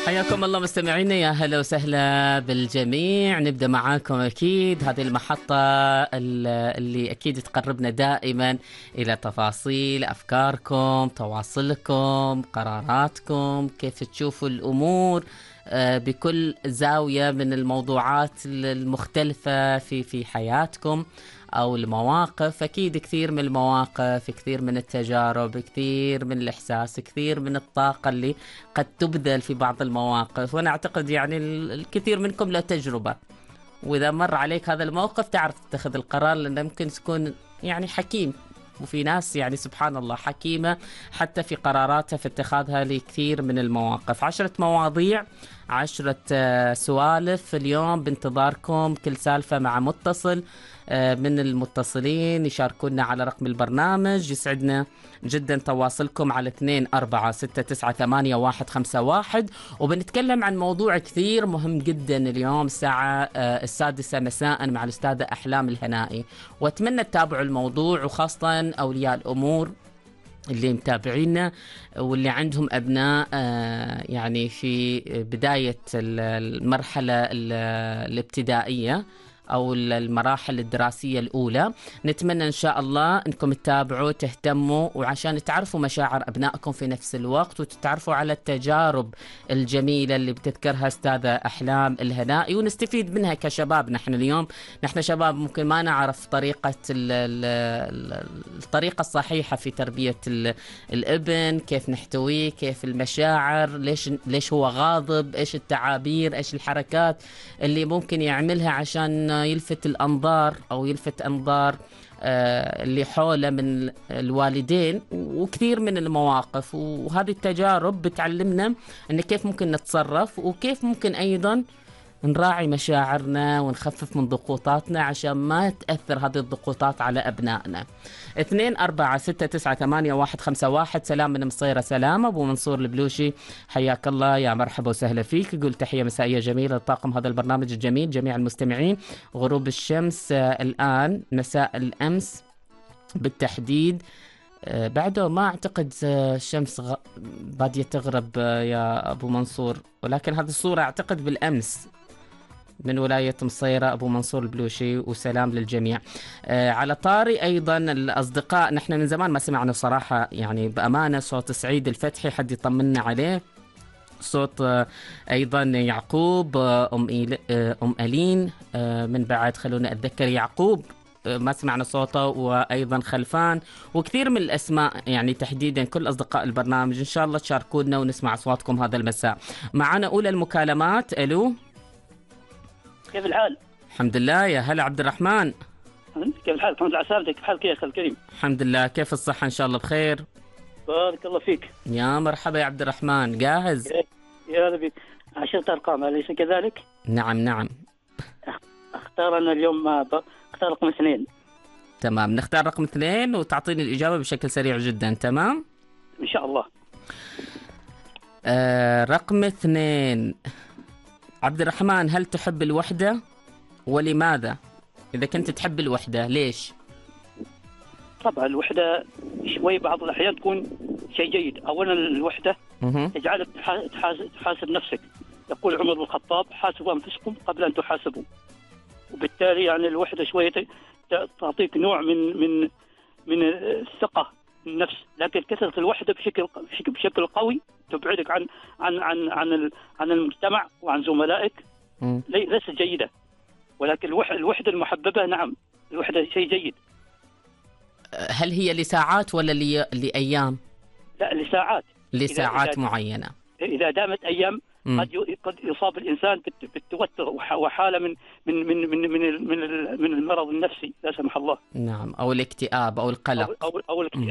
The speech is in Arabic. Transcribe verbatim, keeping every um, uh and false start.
حياكم الله مستمعينا، يا هلا وسهلا بالجميع. نبدأ معاكم أكيد هذه المحطة اللي أكيد تقربنا دائما إلى تفاصيل أفكاركم، تواصلكم، قراراتكم، كيف تشوفوا الأمور بكل زاوية من الموضوعات المختلفة في في حياتكم أو المواقف. أكيد كثير من المواقف، كثير من التجارب، كثير من الإحساس، كثير من الطاقة اللي قد تبذل في بعض المواقف. وأنا أعتقد يعني الكثير منكم له تجربة، وإذا مر عليك هذا الموقف تعرف تتخذ القرار، لأنه ممكن تكون يعني حكيم. وفي ناس يعني سبحان الله حكيمة حتى في قراراتها في اتخاذها لكثير من المواقف. عشرة مواضيع، عشرة سوالف اليوم بانتظاركم. كل سالفة مع متصل من المتصلين يشاركونا على رقم البرنامج. يسعدنا جدا تواصلكم على اثنين أربعة ستة تسعة ثمانية واحد خمسة واحد. وبنتكلم عن موضوع كثير مهم جدا اليوم الساعة السادسة مساء مع الأستاذة أحلام الهنائي، وأتمنى تتابعوا الموضوع، وخاصة أولياء الأمور اللي متابعينا واللي عندهم أبناء يعني في بداية المرحلة الابتدائية أو المراحل الدراسية الأولى. نتمنى إن شاء الله أنكم تتابعوا تهتموا، وعشان تعرفوا مشاعر أبنائكم في نفس الوقت، وتتعرفوا على التجارب الجميلة اللي بتذكرها أستاذة أحلام الهنائي، ونستفيد منها كشباب. نحن اليوم نحن شباب ممكن ما نعرف طريقة الطريقة الصحيحة في تربية الابن، كيف نحتويه، كيف المشاعر، ليش ليش هو غاضب، إيش التعابير، إيش الحركات اللي ممكن يعملها عشان يلفت الأنظار أو يلفت أنظار اللي حوله من الوالدين. وكثير من المواقف وهذه التجارب بتعلمنا أن كيف ممكن نتصرف، وكيف ممكن أيضا نراعي مشاعرنا ونخفف من ضغوطاتنا عشان ما تأثر هذه الضغوطات على أبنائنا. اثنين أربعة ستة تسعة ثمانية واحد خمسة واحد. سلام من مصيرة. سلام أبو منصور البلوشي، حياك الله، يا مرحبا وسهلا فيك. يقول تحية مسائية جميلة لطاقم هذا البرنامج الجميل، جميع المستمعين. غروب الشمس الآن، مساء الأمس بالتحديد بعده ما أعتقد الشمس غ... بادية تغرب يا أبو منصور، ولكن هذه الصورة أعتقد بالأمس من ولاية مصيرة. أبو منصور البلوشي، وسلام للجميع. آه على طاري أيضا الأصدقاء، نحن من زمان ما سمعنا صراحة يعني بأمانة صوت سعيد الفتحي، حد يطمنا عليه. صوت آه أيضا يعقوب، آه أم, إيل آه أم ألين، آه من بعد خلونا أتذكر يعقوب ما سمعنا صوته، وأيضا خلفان، وكثير من الأسماء يعني تحديدا كل أصدقاء البرنامج. إن شاء الله تشاركونا ونسمع أصواتكم هذا المساء. معنا أولى المكالمات. ألو، كيف الحال؟ الحمد لله. يا هلا عبد الرحمن، كيف الحال؟ الحمد لله على سلامتك. كيف حالك يا أخي الكريم؟ الحمد لله. كيف الصحة؟ إن شاء الله بخير. بارك الله فيك. يا مرحبا يا عبد الرحمن، جاهز؟ يا ربي. عشرة أرقام أليس كذلك؟ نعم نعم. اختار أنا اليوم ما ب... اختار رقم اثنين. تمام، نختار رقم اثنين وتعطيني الإجابة بشكل سريع جدا. تمام إن شاء الله. آه رقم اثنين. عبد الرحمن، هل تحب الوحدة ولماذا؟ إذا كنت تحب الوحدة ليش؟ طبعا الوحدة شوي بعض الأحيان تكون شيء جيد. أولا الوحدة تجعلك تحاسب نفسك. يقول عمر بن الخطاب: حاسبوا أنفسكم قبل أن تحاسبوا. وبالتالي يعني الوحدة شوية تعطيك نوع من من من الثقة النفس، لكن كثرة الوحدة بشكل بشكل قوي تبعدك عن عن عن عن عن المجتمع وعن زملائك، ليست جيدة. ولكن الوحدة المحببة نعم، الوحدة شيء جيد. هل هي لساعات ولا لي... لأيام؟ لا، لساعات. لساعات إذا معينة. إذا دامت أيام قد قد يصاب الإنسان بالتوتر وحالة من من من من من من من المرض النفسي لا سمح الله. نعم، أو الاكتئاب أو القلق أو أو, أو